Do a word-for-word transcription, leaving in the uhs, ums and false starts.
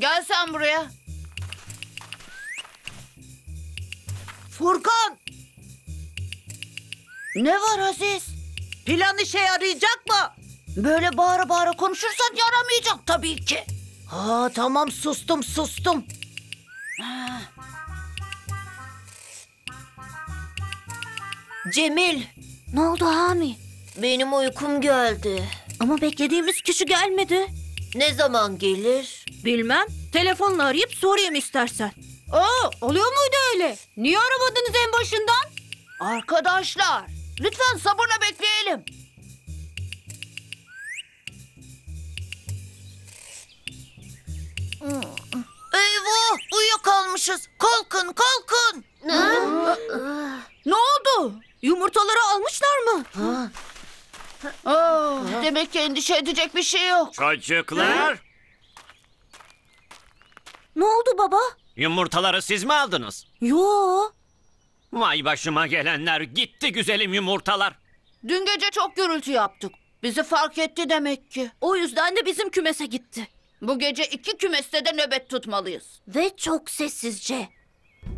Gel sen buraya. Furkan, Ne var Aziz? plan işe yarayacak mı? Böyle bağıra bağıra konuşursan yaramayacak tabii ki. Ha, tamam, sustum sustum. Cemil, Ne oldu Hami? benim uykum geldi. Ama beklediğimiz kişi gelmedi. Ne zaman gelir? Bilmem. Telefonla arayıp sorayım istersen. Aa, oluyor muydu öyle? Niye aramadınız en başından? Arkadaşlar, lütfen sabırla bekleyelim. Eyvah, uyuyakalmışız. Kalkın, kalkın. Ne oldu? Yumurtaları almışlar mı? Aa, demek ki endişe edecek bir şey yok. Çocuklar, Ne oldu baba? yumurtaları siz mi aldınız? Yo. Vay başıma gelenler, gitti güzelim yumurtalar. Dün gece çok gürültü yaptık. Bizi fark etti demek ki. O yüzden de bizim kümese gitti. Bu gece iki kümeste de nöbet tutmalıyız. Ve çok sessizce.